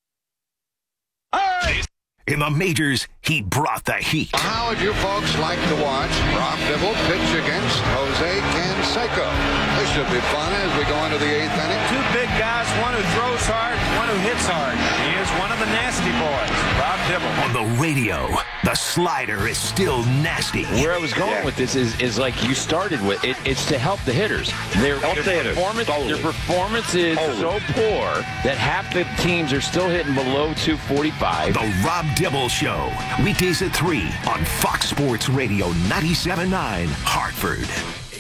In the majors, he brought the heat. How would you folks like to watch Rob Dibble pitch against Jose Canseco? This should be fun as we go into the eighth inning. Two big guys, one who throws hard, one who hits hard. He is one of the nasty boys, Rob Dibble. On the radio, the slider is still nasty. Where I was going yeah. with this is, is like you started with, it, it's to help the hitters. Their, help their, the hitters. Performance, totally. their performance is totally. so poor that half the teams are still hitting below two forty-five. The Rob Dibble Show, weekdays at three on Fox Sports Radio ninety-seven point nine, Hartford.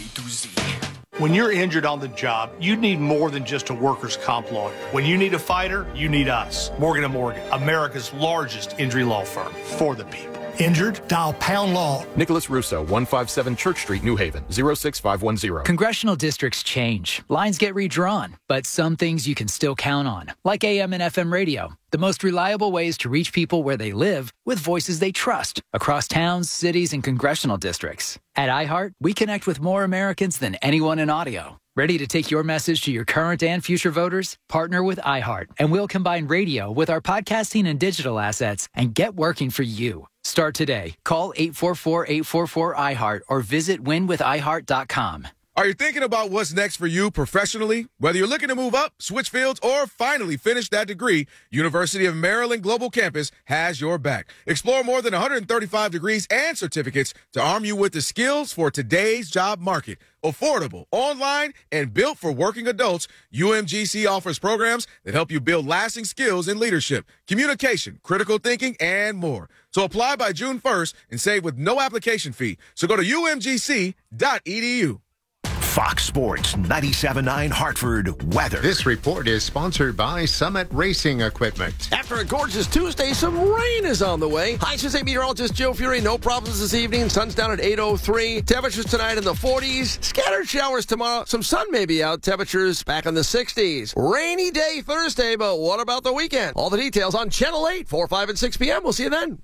When you're injured on the job, you need more than just a workers' comp lawyer. When you need a fighter, you need us. Morgan and Morgan, America's largest injury law firm for the people. Injured? Dial Pound Law. Nicholas Russo, one fifty-seven Church Street, New Haven, zero six five one zero. Congressional districts change. Lines get redrawn. But some things you can still count on, like A M and F M radio. The most reliable ways to reach people where they live with voices they trust across towns, cities, and congressional districts. At iHeart, we connect with more Americans than anyone in audio. Ready to take your message to your current and future voters? Partner with iHeart, and we'll combine radio with our podcasting and digital assets and get working for you. Start today. Call eight four four, eight four four, I heart or visit win with i heart dot com. Are you thinking about what's next for you professionally? Whether you're looking to move up, switch fields, or finally finish that degree, University of Maryland Global Campus has your back. Explore more than one hundred thirty-five degrees and certificates to arm you with the skills for today's job market. Affordable, online, and built for working adults, U M G C offers programs that help you build lasting skills in leadership, communication, critical thinking, and more. So apply by June first and save with no application fee. So go to U M G C dot E D U. Fox Sports ninety-seven point nine Hartford weather. This report is sponsored by Summit Racing Equipment. After a gorgeous Tuesday, some rain is on the way. Hi, State meteorologist Joe Fury. No problems this evening. Sun's down at eight oh three. Temperatures tonight in the forties. Scattered showers tomorrow. Some sun may be out. Temperatures back in the sixties. Rainy day Thursday, but what about the weekend? All the details on Channel eight, four, five, and six p.m. We'll see you then.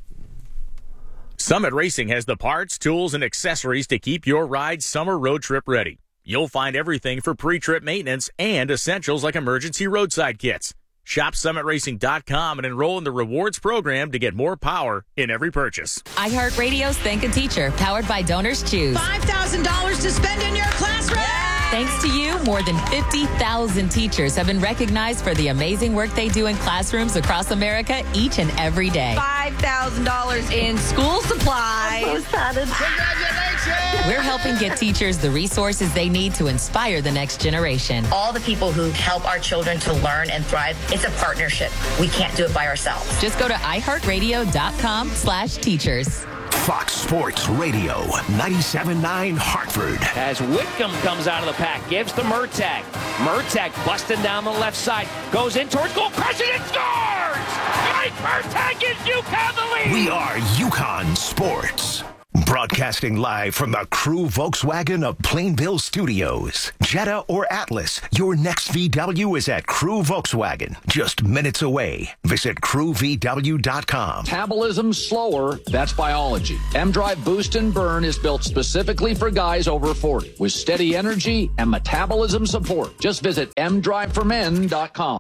Summit Racing has the parts, tools, and accessories to keep your ride summer road trip ready. You'll find everything for pre-trip maintenance and essentials like emergency roadside kits. Shop summit racing dot com and enroll in the rewards program to get more power in every purchase. iHeartRadio's Thank a Teacher, powered by Donors Choose. five thousand dollars to spend in your classroom. Thanks to you, more than fifty thousand teachers have been recognized for the amazing work they do in classrooms across America each and every day. five thousand dollars in school supplies. I'm so excited. Congratulations! We're helping get teachers the resources they need to inspire the next generation. All the people who help our children to learn and thrive, it's a partnership. We can't do it by ourselves. Just go to i heart radio dot com slash teachers. Fox Sports Radio ninety-seven point nine Hartford. As Whitcomb comes out of the pack, gives to Murtagh. Murtagh busting down the left side, goes in towards goal, crushes and scores! Mike Murtagh gives UConn the lead! We are UConn Sports. Broadcasting live from the Crew Volkswagen of Plainville Studios. Jetta or Atlas, your next V W is at Crew Volkswagen. Just minutes away. Visit crew v w dot com. Metabolism slower, that's biology. M-Drive Boost and Burn is built specifically for guys over forty with steady energy and metabolism support. Just visit m drive for men dot com.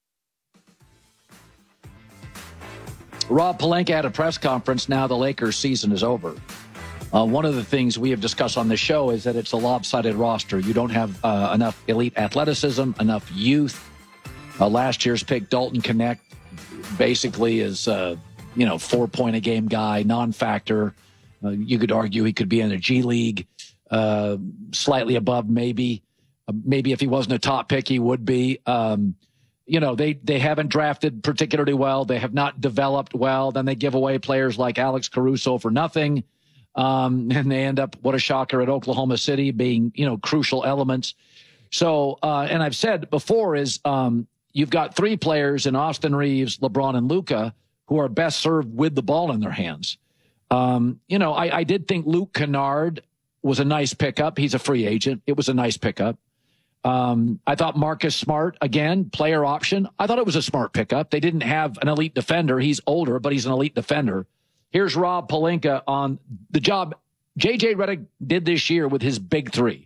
Rob Pelinka had a press conference. Now the Lakers season is over. Uh, one of the things we have discussed on this show is that it's a lopsided roster. You don't have uh, enough elite athleticism, enough youth. Uh, last year's pick, Dalton Knecht, basically is, uh, you know, four-point-a-game guy, non-factor. Uh, you could argue he could be in the G League, uh, slightly above maybe. Uh, maybe if he wasn't a top pick, he would be. Um, you know, they, they haven't drafted particularly well. They have not developed well. Then they give away players like Alex Caruso for nothing. Um, and they end up, what a shocker, at Oklahoma City being, you know, crucial elements. So, uh, and I've said before is um, you've got three players in Austin Reeves, LeBron, and Luka who are best served with the ball in their hands. Um, you know, I, I did think Luke Kennard was a nice pickup. He's a free agent. It was a nice pickup. Um, I thought Marcus Smart, again, player option. I thought it was a smart pickup. They didn't have an elite defender. He's older, but he's an elite defender. Here's Rob Pelinka on the job J J Redick did this year with his big three.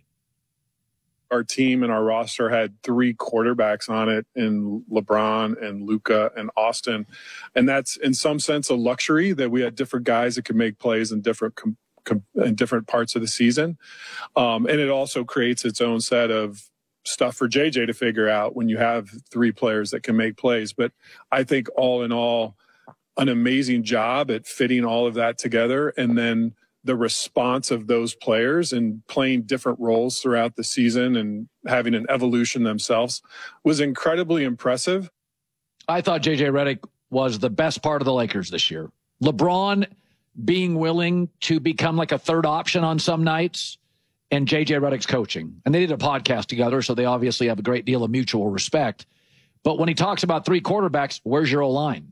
Our team and our roster had three quarterbacks on it in LeBron and Luka and Austin. And that's in some sense a luxury that we had different guys that could make plays in different com- com- in different parts of the season. Um, and it also creates its own set of stuff for J J to figure out when you have three players that can make plays. But I think all in all, an amazing job at fitting all of that together. And then the response of those players and playing different roles throughout the season and having an evolution themselves was incredibly impressive. I thought J J Redick was the best part of the Lakers this year. LeBron being willing to become like a third option on some nights, and J J Redick's coaching. And they did a podcast together, so they obviously have a great deal of mutual respect. But when he talks about three quarterbacks, where's your O-line?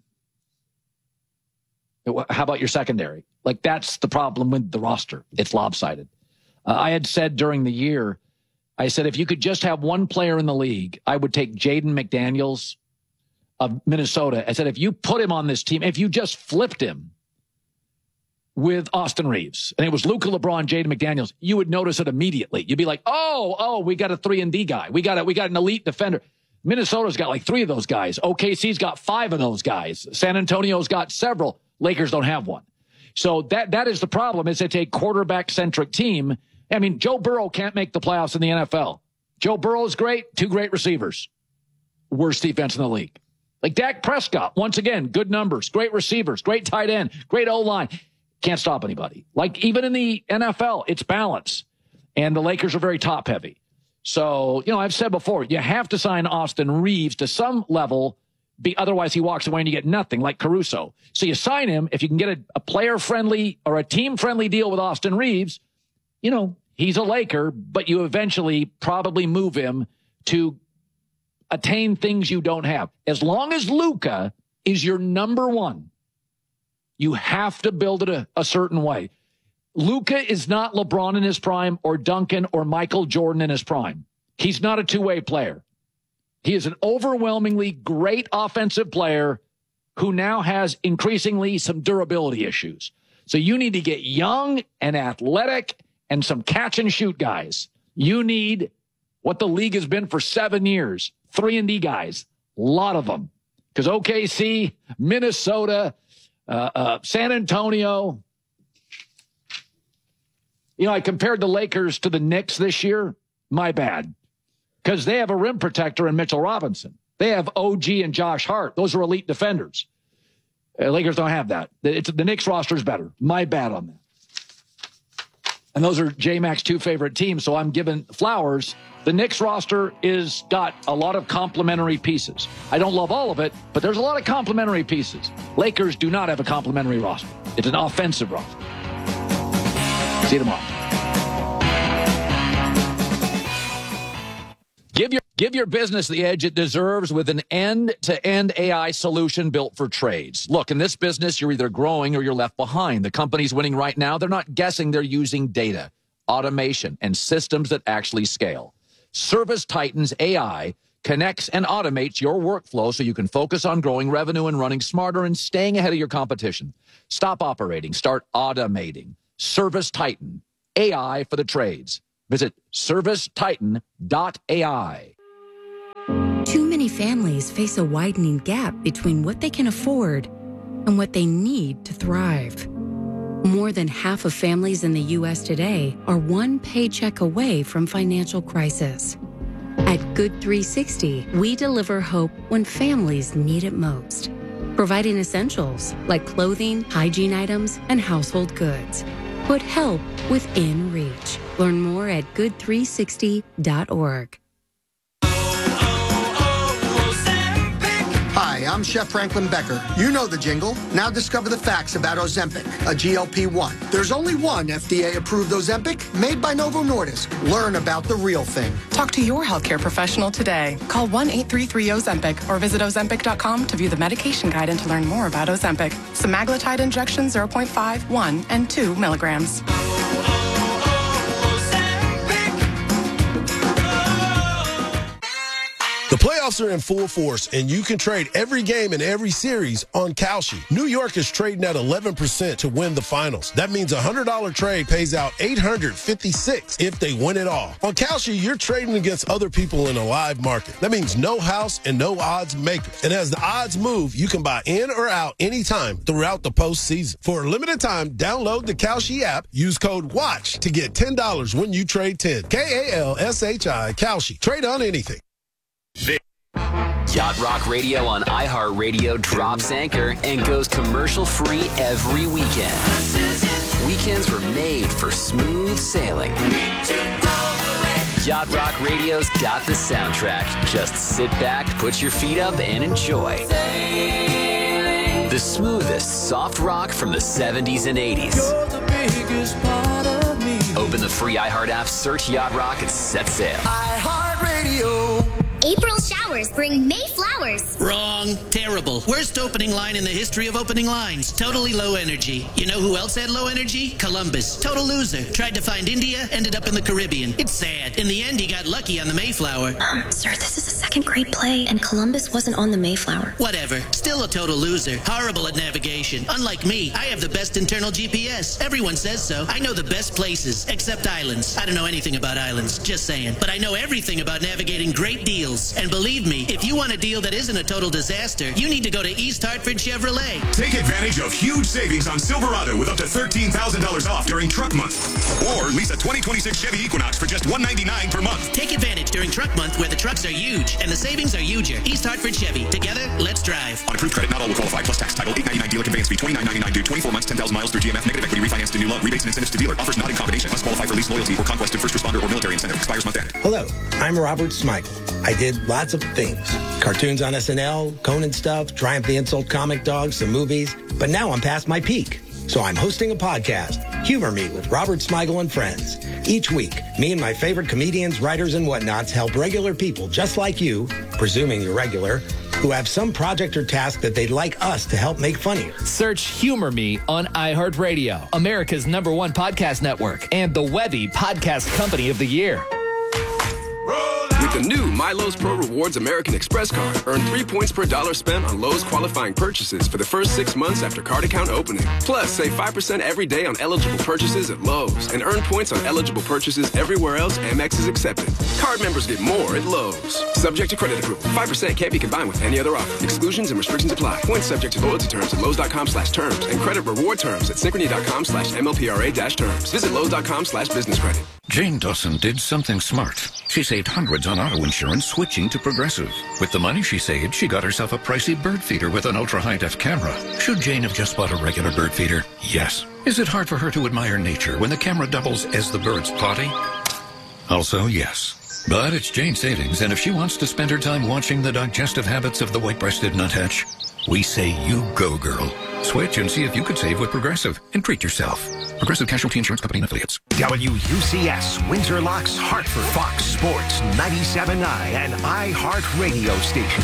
How about your secondary? Like, that's the problem with the roster. It's lopsided. Uh, I had said during the year, I said, if you could just have one player in the league, I would take Jaden McDaniels of Minnesota. I said, if you put him on this team, if you just flipped him with Austin Reeves, and it was Luka, LeBron, Jaden McDaniels, you would notice it immediately. You'd be like, oh, oh, we got a three and D guy. We got a, we got an elite defender. Minnesota's got like three of those guys. O K C's got five of those guys. San Antonio's got several. Lakers don't have one. So that that is the problem, is it's a quarterback-centric team. I mean, Joe Burrow can't make the playoffs in the N F L. Joe Burrow is great, two great receivers. Worst defense in the league. Like Dak Prescott, once again, good numbers, great receivers, great tight end, great O-line. Can't stop anybody. Like even in the N F L, it's balance. And the Lakers are very top-heavy. So, you know, I've said before, you have to sign Austin Reeves to some level. Be, otherwise, he walks away and you get nothing, like Caruso. So you sign him. If you can get a, a player-friendly or a team-friendly deal with Austin Reeves, you know, he's a Laker, but you eventually probably move him to attain things you don't have. As long as Luka is your number one, you have to build it a, a certain way. Luka is not LeBron in his prime or Duncan or Michael Jordan in his prime. He's not a two-way player. He is an overwhelmingly great offensive player who now has increasingly some durability issues. So you need to get young and athletic and some catch and shoot guys. You need what the league has been for seven years, three and D guys, a lot of them. Because O K C, Minnesota, uh, uh, San Antonio. You know, I compared the Lakers to the Knicks this year. My bad. Because they have a rim protector in Mitchell Robinson. They have O G and Josh Hart. Those are elite defenders. Uh, Lakers don't have that. It's, the Knicks roster is better. My bad on that. And those are J-Mac's two favorite teams, so I'm giving flowers. The Knicks roster is got a lot of complementary pieces. I don't love all of it, but there's a lot of complementary pieces. Lakers do not have a complementary roster. It's an offensive roster. See you tomorrow. Give your Give your business the edge it deserves with an end-to-end A I solution built for trades. Look, in this business, you're either growing or you're left behind. The companies winning right now, they're not guessing, they're using data, automation, and systems that actually scale. ServiceTitan's A I connects and automates your workflow so you can focus on growing revenue and running smarter and staying ahead of your competition. Stop operating. Start automating. ServiceTitan, A I for the trades. Visit service titan dot A I. Too many families face a widening gap between what they can afford and what they need to thrive. More than half of families in the U S today are one paycheck away from financial crisis. At Good three sixty, we deliver hope when families need it most, providing essentials like clothing, hygiene items, and household goods. Put help within reach. Learn more at good three sixty dot org. Hi, I'm Chef Franklin Becker. You know the jingle. Now discover the facts about Ozempic, a G L P one. There's only one F D A-approved Ozempic made by Novo Nordisk. Learn about the real thing. Talk to your healthcare professional today. Call one eight three three Ozempic or visit ozempic dot com to view the medication guide and to learn more about Ozempic. Semaglutide injection zero point five, one, and two milligrams. The playoffs are in full force, and you can trade every game and every series on Kalshi. New York is trading at eleven percent to win the finals. That means a one hundred dollars trade pays out eight hundred fifty-six dollars if they win it all. On Kalshi, you're trading against other people in a live market. That means no house and no odds makers. And as the odds move, you can buy in or out anytime throughout the postseason. For a limited time, download the Kalshi app. Use code WATCH to get ten dollars when you trade ten. K A L S H I, Kalshi. Trade on anything. Yacht Rock Radio on iHeartRadio drops anchor and goes commercial-free every weekend. Weekends were made for smooth sailing. Yacht Rock Radio's got the soundtrack. Just sit back, put your feet up, and enjoy. The smoothest soft rock from the seventies and eighties. Open the free iHeart app, search Yacht Rock, and set sail. iHeartRadio. April showers bring May flowers. Wrong. Terrible. Worst opening line in the history of opening lines. Totally low energy. You know who else had low energy? Columbus. Total loser. Tried to find India, ended up in the Caribbean. It's sad. In the end, he got lucky on the Mayflower. Um, sir, this is a second grade play, and Columbus wasn't on the Mayflower. Whatever. Still a total loser. Horrible at navigation. Unlike me, I have the best internal G P S. Everyone says so. I know the best places, except islands. I don't know anything about islands. Just saying. But I know everything about navigating great deals. And believe me, if you want a deal that isn't a total disaster, you need to go to East Hartford Chevrolet. Take advantage of huge savings on Silverado with up to thirteen thousand dollars off during Truck Month. Or lease a twenty twenty-six Chevy Equinox for just one hundred ninety-nine dollars per month. Take advantage during Truck Month where the trucks are huge and the savings are huger. East Hartford Chevy. Together, let's drive. On approved credit, not all will qualify. Plus tax. Title eight ninety-nine dealer conveyance fee twenty-nine ninety-nine due twenty-four months, ten thousand miles through G M F. Negative equity refinanced to new loan. Rebates and incentives to dealer. Offers not in combination. Must qualify for lease loyalty or conquest and first responder or military incentive. Expires month end. Hello, I'm Robert Smigel. I did lots of things. Cartoons on S N L, Conan stuff, Triumph the Insult comic dogs, some movies. But now I'm past my peak. So I'm hosting a podcast, Humor Me with Robert Smigel and Friends. Each week, me and my favorite comedians, writers, and whatnots help regular people just like you, presuming you're regular, who have some project or task that they'd like us to help make funnier. Search Humor Me on iHeartRadio, America's number one podcast network, and the Webby Podcast Company of the Year. With the new MyLowe's Pro Rewards American Express card, earn three points per dollar spent on Lowe's qualifying purchases for the first six months after card account opening. Plus, save five percent every day on eligible purchases at Lowe's and earn points on eligible purchases everywhere else Amex is accepted. Card members get more at Lowe's. Subject to credit approval. five percent can't be combined with any other offer. Exclusions and restrictions apply. Points subject to loyalty terms at Lowe's.com slash terms and credit reward terms at Synchrony.com slash MLPRA dash terms. Visit Lowe's.com slash business credit. Jane Dawson did something smart. She saved hundreds on auto insurance switching to Progressive. With the money she saved, she got herself a pricey bird feeder with an ultra-high-def camera. Should Jane have just bought a regular bird feeder? Yes. Is it hard for her to admire nature when the camera doubles as the bird's potty? Also, yes. But it's Jane's savings, and if she wants to spend her time watching the digestive habits of the white-breasted nuthatch, We say you go, girl. Switch and see if you could save with Progressive and treat yourself. Progressive Casualty Insurance Company and Affiliates. W U C S, Windsor Locks, Hartford, Fox Sports, ninety-seven point nine, and iHeart Radio Station.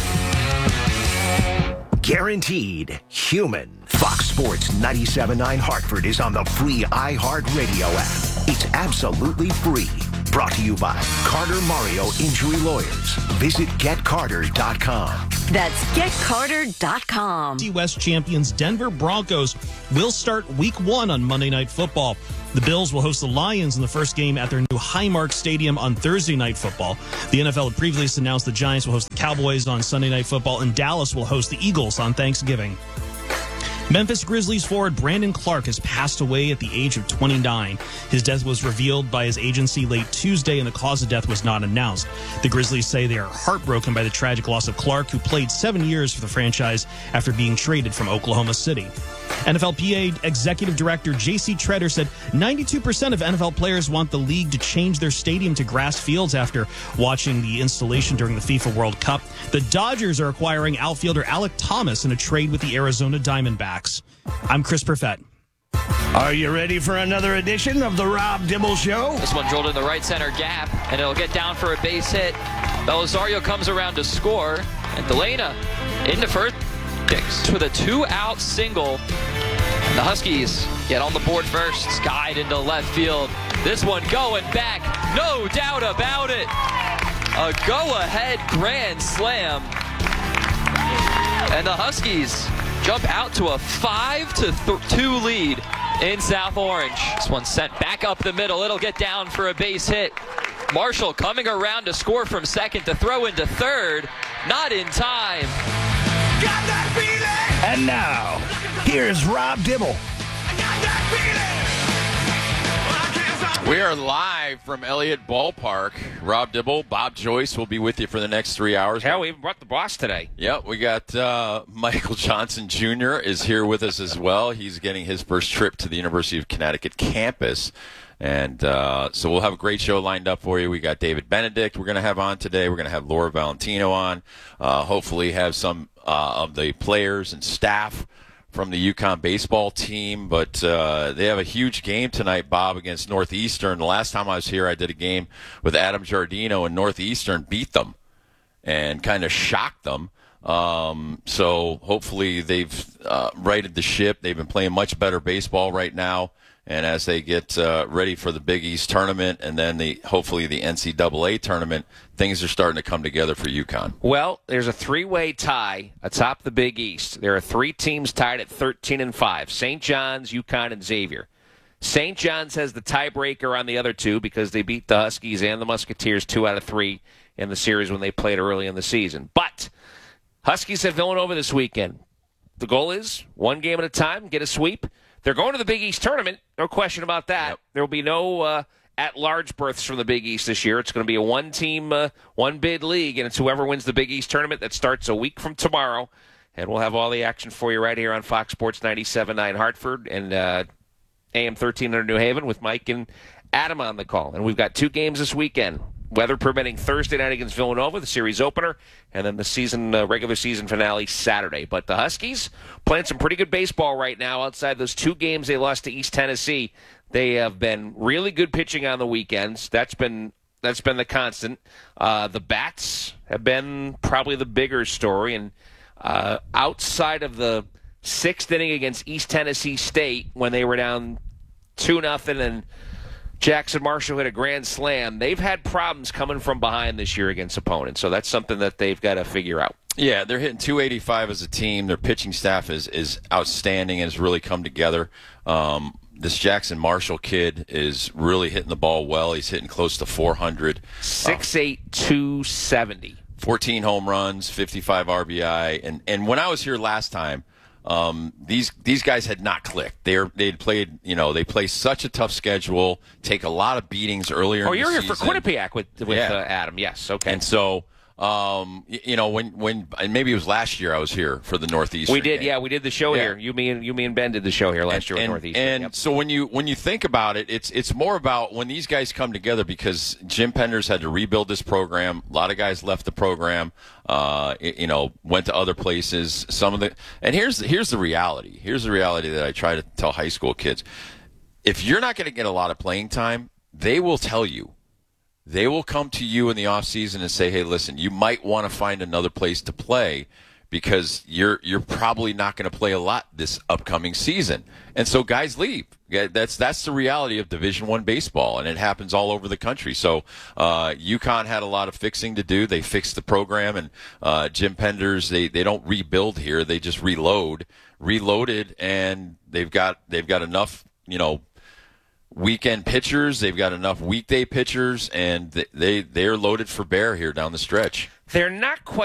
Guaranteed human. Fox Sports ninety-seven point nine Hartford is on the free iHeart Radio app. It's absolutely free. Brought to you by Carter Mario Injury Lawyers. Visit get carter dot com. That's get carter dot com. West champions Denver Broncos will start week one on Monday Night Football. The Bills will host the Lions in the first game at their new Highmark Stadium on Thursday Night Football. The N F L had previously announced the Giants will host the Cowboys on Sunday Night Football, and Dallas will host the Eagles on Thanksgiving. Memphis Grizzlies forward Brandon Clark has passed away at the age of twenty-nine. His death was revealed by his agency late Tuesday, and the cause of death was not announced. The Grizzlies say they are heartbroken by the tragic loss of Clark, who played seven years for the franchise after being traded from Oklahoma City. N F L P A Executive Director J C Treader said ninety-two percent of N F L players want the league to change their stadium to grass fields after watching the installation during the FIFA World Cup. The Dodgers are acquiring outfielder Alec Thomas in a trade with the Arizona Diamondbacks. I'm Chris Perfett. Are you ready for another edition of the Rob Dibble Show? This one drilled in the right center gap, and it'll get down for a base hit. Belisario comes around to score, and Delana into first with a two-out single. The Huskies get on the board first, skied into left field. This one going back, no doubt about it. A go-ahead grand slam. And the Huskies jump out to a five to two lead in South Orange. This one sent back up the middle. It'll get down for a base hit. Marshall coming around to score from second to throw into third. Not in time. And now, here's Rob Dibble. We are live from Elliott Ballpark. Rob Dibble, Bob Joyce will be with you for the next three hours. Hell, we even brought the boss today. Yep, we got uh, Michael Johnson Junior is here with us as well. He's getting his first trip to the University of Connecticut campus. And uh, so we'll have a great show lined up for you. We got David Benedict we're going to have on today. We're going to have Laura Valentino on. Uh, hopefully have some uh, of the players and staff from the UConn baseball team. But uh, they have a huge game tonight, Bob, against Northeastern. The last time I was here, I did a game with Adam Giardino, and Northeastern beat them and kind of shocked them. Um, so hopefully they've uh, righted the ship. They've been playing much better baseball right now. And as they get uh, ready for the Big East tournament and then the hopefully the N C double A tournament, things are starting to come together for UConn. Well, there's a three-way tie atop the Big East. There are three teams tied at thirteen and five, Saint John's, UConn, and Xavier. Saint John's has the tiebreaker on the other two because they beat the Huskies and the Musketeers two out of three in the series when they played early in the season. But Huskies have Villanova this weekend. The goal is one game at a time, get a sweep. They're going to the Big East tournament, no question about that. Yep. There will be no uh, at-large berths from the Big East this year. It's going to be a one-team, uh, one-bid league, and it's whoever wins the Big East tournament that starts a week from tomorrow. And we'll have all the action for you right here on Fox Sports ninety-seven point nine Hartford and uh, A M thirteen hundred New Haven with Mike and Adam on the call. And we've got two games this weekend. Weather permitting, Thursday night against Villanova, the series opener, and then the season uh, regular season finale Saturday. But the Huskies playing some pretty good baseball right now. Outside those two games they lost to East Tennessee, they have been really good pitching on the weekends. That's been that's been the constant. Uh, the bats have been probably the bigger story, and uh, outside of the sixth inning against East Tennessee State when they were down two nothing and Jackson Marshall hit a grand slam, they've had problems coming from behind this year against opponents. So that's something that they've got to figure out. Yeah, they're hitting two eighty-five as a team. Their pitching staff is, is outstanding and has really come together. Um, this Jackson Marshall kid is really hitting the ball well. He's hitting close to four hundred. six eight, two seventy. fourteen home runs, fifty-five R B I. And, and when I was here last time, Um, these these guys had not clicked. They're they'd played, you know, they play such a tough schedule, take a lot of beatings earlier. Oh, in you're the here season. for Quinnipiac with with yeah. uh, Adam. Yes, okay. And so Um, y- you know, when, when and maybe it was last year I was here for the Northeastern. We did, game. yeah, we did the show Yeah. here. You, me, and you, me, and Ben did the show here last and, year with and, Northeastern. And Yep. so when you when you think about it, it's it's more about when these guys come together, because Jim Penders had to rebuild this program. A lot of guys left the program, uh, y- you know, went to other places. Some of the and here's here's the reality. Here's the reality that I try to tell high school kids: if you're not going to get a lot of playing time, they will tell you. They will come to you in the off season and say, "Hey, listen, you might want to find another place to play because you're you're probably not going to play a lot this upcoming season." And so guys leave. Yeah, That's that's the reality of Division One baseball, and it happens all over the country. So uh, UConn had a lot of fixing to do. They fixed the program, and uh, Jim Penders they, they don't rebuild here; they just reload, reloaded, and they've got they've got enough, you know. Weekend pitchers, they've got enough weekday pitchers, and they they're loaded for bear here down the stretch. They're not quite